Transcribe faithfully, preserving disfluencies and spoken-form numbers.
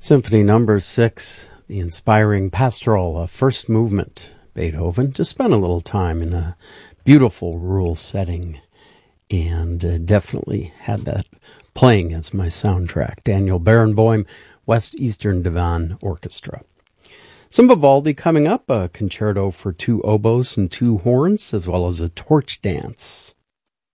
Symphony Number Six, the inspiring pastoral, uh, first movement, Beethoven. Just spent a little time in a beautiful rural setting, and uh, definitely had that playing as my soundtrack. Daniel Barenboim, West Eastern Divan Orchestra. Some Vivaldi coming up, a concerto for two oboes and two horns, as well as a torch dance.